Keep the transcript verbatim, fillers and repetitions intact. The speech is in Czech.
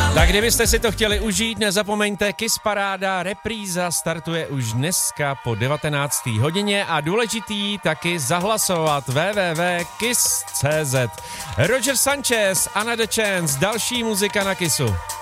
Tak kdybyste si to chtěli užít, nezapomeňte, Kiss Paráda repríza startuje už dneska po devatenácté hodině a důležitý taky zahlasovat w w w tečka kiss tečka c z. Roger Sanchez, Another Chance, další muzika na Kissu.